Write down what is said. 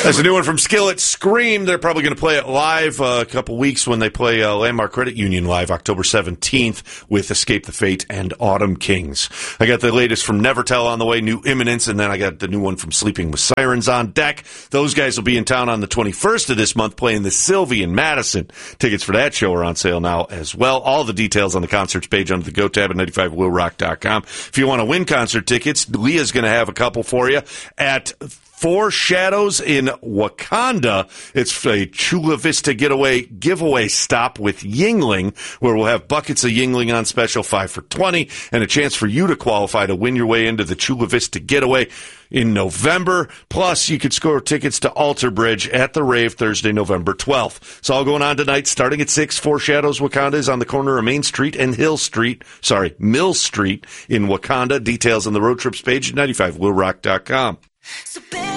That's a new one from Skillet, Scream. They're probably going to play it live a couple weeks when they play Landmark Credit Union live October 17th with Escape the Fate and Autumn Kings. I got the latest from Nevertell on the way, New Imminence, and then I got the new one from Sleeping with Sirens on deck. Those guys will be in town on the 21st of this month playing the Sylvie in Madison. Tickets for that show are on sale now as well. All the details on the concerts page under the Go tab at 95willrock.com. If you want to win concert tickets, Leah's going to have a couple for you at Four Shadows in Wakanda. It's a Chula Vista giveaway stop with Yingling, where we'll have buckets of Yingling on special, 5 for $20, and a chance for you to qualify to win your way into the Chula Vista getaway in November. Plus, you could score tickets to Alter Bridge at the rave Thursday, November 12th. It's all going on tonight, starting at 6. Four Shadows Wakanda is on the corner of Main Street and Mill Street in Wakanda. Details on the road trips page at 95willrock.com.